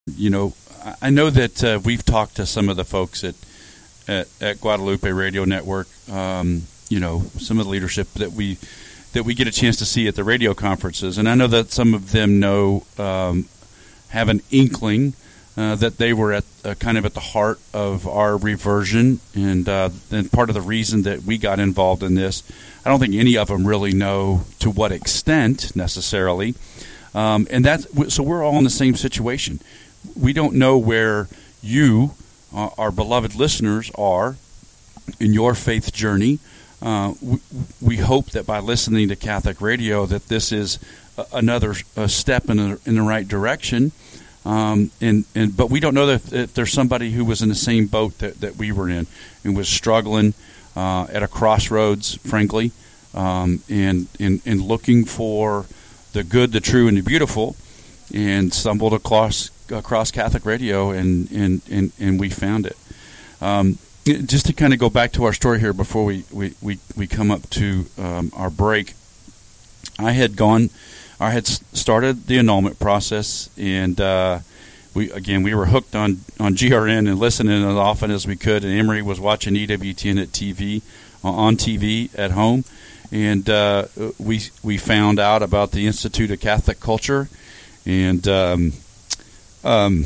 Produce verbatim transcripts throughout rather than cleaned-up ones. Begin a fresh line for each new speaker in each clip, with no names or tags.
You know, I know that uh, we've talked to some of the folks at at, at Guadalupe Radio Network. Um, you know, some of the leadership that we that we get a chance to see at the radio conferences, and I know that some of them know um, have an inkling uh, that they were at uh, kind of at the heart of our reversion, and uh, and part of the reason that we got involved in this. I don't think any of them really know to what extent necessarily, um, and that's so we're all in the same situation. We don't know where you, uh, our beloved listeners, are in your faith journey. Uh, we, we hope that by listening to Catholic Radio that this is a, another a step in, a, in the right direction. Um, and, and but we don't know that if, if there's somebody who was in the same boat that, that we were in and was struggling uh, at a crossroads, frankly, um, and, and, and looking for the good, the true, and the beautiful, and stumbled across across Catholic Radio, and, and, and, and we found it. Um, just to kind of go back to our story here before we, we, we, we come up to um, our break, I had gone, I had started the annulment process, and uh, we again we were hooked on, on G R N and listening as often as we could. And Emery was watching E W T N at T V on T V at home, and uh, we we found out about the Institute of Catholic Culture, and um, um,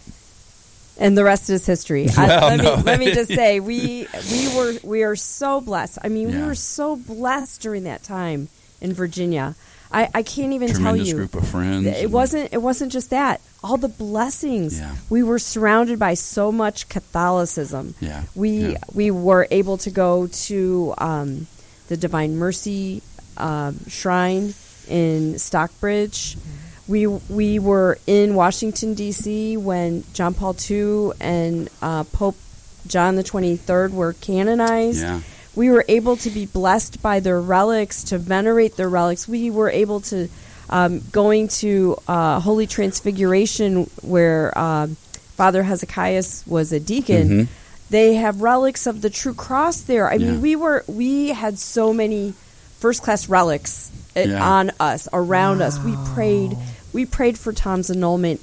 and the rest is history.
Well,
I, let,
no.
me, let me just say, we we were we are so blessed. I mean,
Yeah.
we were so blessed during that time in Virginia. I, I can't even
Tremendous
tell you.
Group of friends.
It wasn't. It wasn't just that. All the blessings.
Yeah.
We were surrounded by so much Catholicism.
Yeah.
We
Yeah.
we were able to go to um, the Divine Mercy um, Shrine in Stockbridge. We we were in Washington, D C when John Paul the Second and uh, Pope John the twenty-third were canonized.
Yeah.
We were able to be blessed by their relics, to venerate their relics. We were able to, um, going to uh, Holy Transfiguration, where um, Father Hezekiah was a deacon.
Mm-hmm.
They have relics of the True Cross there. I
Yeah.
mean, we were we had so many first-class relics uh,
Yeah.
on us, around us. We prayed. We prayed for Tom's annulment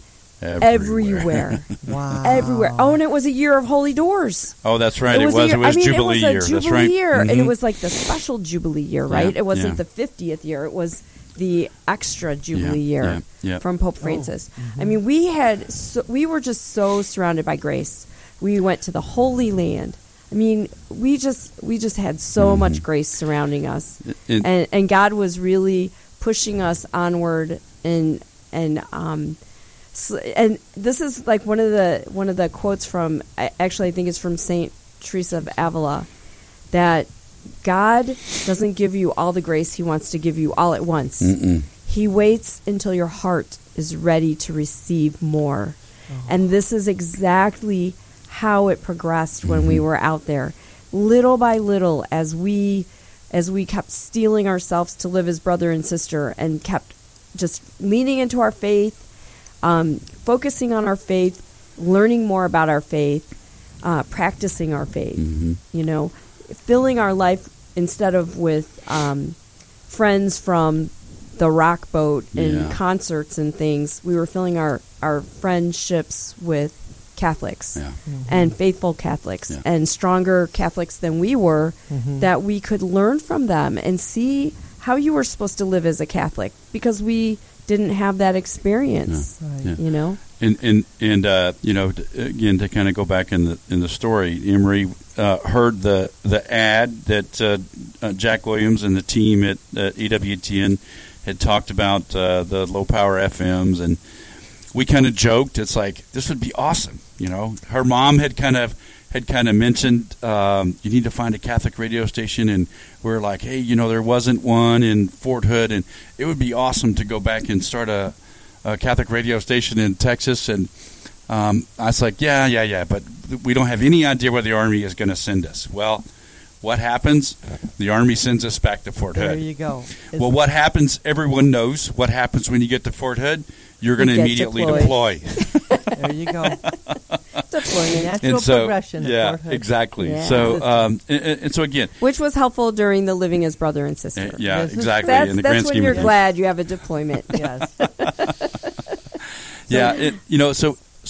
Everywhere.
everywhere.
Wow.
Everywhere. Oh, and it was a year of Holy Doors.
Oh, that's right. It was.
a
It
year,
was,
I mean,
Jubilee
it was
year.
a Jubilee
That's right.
year, and
Mhm.
it was like the special Jubilee year, right?
Yeah,
It wasn't
yeah.
the fiftieth year; it was the extra Jubilee
Yeah,
year
yeah, yeah.
from Pope Francis. I mean, we had so, we were just so surrounded by grace. We went to the Holy Land. I mean, we just we just had so
Mm-hmm.
much grace surrounding us,
It-
and and God was really pushing us onward, and and um. So, and this is like one of the one of the quotes from I- actually I think it's from Saint Teresa of Avila, that God doesn't give you all the grace He wants to give you all at once.
Mm-mm.
He waits until your heart is ready to receive more. And this is exactly how it progressed when we were out there. Little by little, as we as we kept steeling ourselves to live as brother and sister, and kept just leaning into our faith, um, focusing on our faith, learning more about our faith, uh, practicing our faith,
Mhm.
you know, filling our life instead of with um, friends from the rock boat and
Yeah.
concerts and things. We were filling our, our friendships with Catholics
Yeah.
and faithful Catholics
Yeah.
and stronger Catholics than we were,
Mhm.
that we could learn from them and see how you were supposed to live as a Catholic, because we didn't have that experience,
Right.
Yeah.
you know?
And and and uh, you know, t- again, to kind of go back in the in the story, Emery uh, heard the the ad that uh, uh, Jack Williams and the team at uh, E W T N had talked about, uh, the low power F Ms, and we kind of joked, it's like, this would be awesome, you know. Her mom had kind of had kind of mentioned, um, you need to find a Catholic radio station, and we we're like, hey, you know, there wasn't one in Fort Hood, and it would be awesome to go back and start a, a Catholic radio station in Texas. And um, I was like, yeah, yeah, yeah, but we don't have any idea where the Army is going to send us. Well, what happens? The Army sends us back to Fort
There
Hood.
you go.
Well, what happens? Everyone knows what happens when you get to Fort Hood. You're going to
get
immediately
deployed.
deploy.
There you go.
Deployment.
Natural
And so,
progression. at
yeah,
Fort Hood.
exactly.
Yeah.
So, um, and, and and so again,
Which was helpful during the living as brother and sister.
uh, yeah,
This is-
exactly.
That's,
in the
that's
grand
when
scheme
you're
of things.
glad you have a deployment.
Yes.
Yeah, it, you know, so